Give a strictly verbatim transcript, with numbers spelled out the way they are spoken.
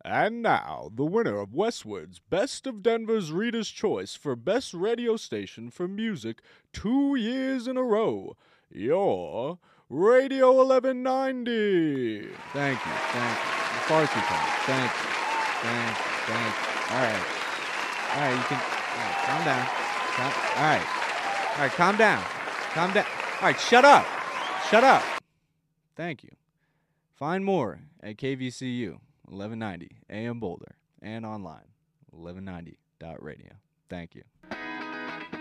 And now, the winner of Westwood's Best of Denver's Reader's Choice for Best Radio Station for Music two years in a row, your Radio eleven ninety. Thank you, thank you. The Farsi Talk. Thank you, thank you, thank you. All right. All right, you can, all right, calm down. Calm, all right. All right, calm down. Calm down. All right, shut up. Shut up. Thank you. Find more at K V C U. eleven ninety A M Boulder, and online, eleven ninety dot radio. Thank you.